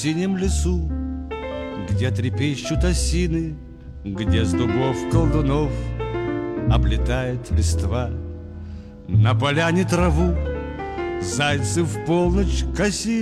В синем лесу, где трепещут осины, где с дубов колдунов облетает листва, на поляне траву зайцы в полночь косили.